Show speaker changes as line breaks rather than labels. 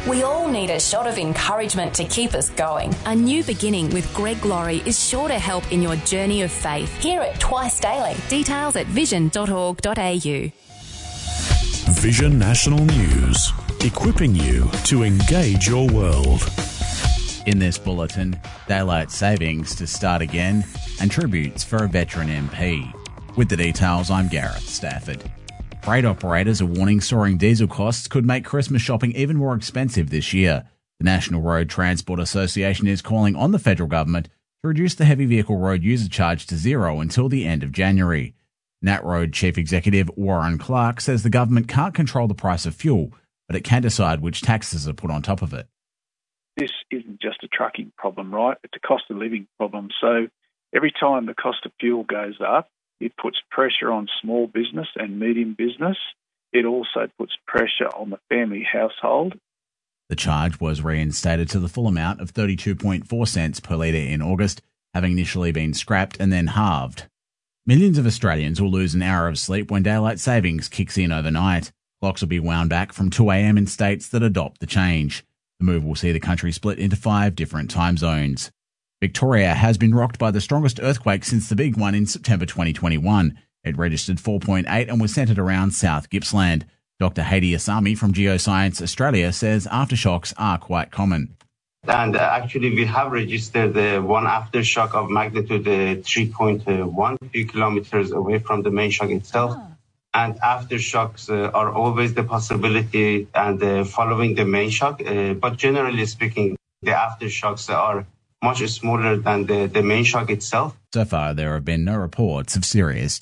We all need a shot of encouragement to keep us going.
A New Beginning with Greg Laurie is sure to help in your journey of faith.
Hear it twice daily.
Details at vision.org.au.
Vision National News, equipping you to engage your world.
In this bulletin, daylight savings to start again and tributes for a veteran MP. With the details, I'm Gareth Stafford. Freight operators are warning soaring diesel costs could make Christmas shopping even more expensive this year. The National Road Transport Association is calling on the federal government to reduce the heavy vehicle road user charge to zero until the end of January. NatRoad Chief Executive Warren Clark says the government can't control the price of fuel, but it can decide which taxes are put on top of it.
This isn't just a trucking problem, right? It's a cost of living problem. So every time the cost of fuel goes up, it puts pressure on small business and medium business. It also puts pressure on the family household.
The charge was reinstated to the full amount of 32.4 cents per litre in August, having initially been scrapped and then halved. Millions of Australians will lose an hour of sleep when daylight savings kicks in overnight. Clocks will be wound back from 2 a.m. in states that adopt the change. The move will see the country split into 5 different time zones. Victoria has been rocked by the strongest earthquake since the big one in September 2021. It registered 4.8 and was centred around South Gippsland. Dr. Hadi Asami from Geoscience Australia says aftershocks are quite common.
And actually, we have registered one aftershock of magnitude 3.1, 3 kilometers away from the main shock itself. And aftershocks are always the possibility and following the main shock. But generally speaking, the aftershocks are much smaller than the main shock itself.
So far, there have been no reports of serious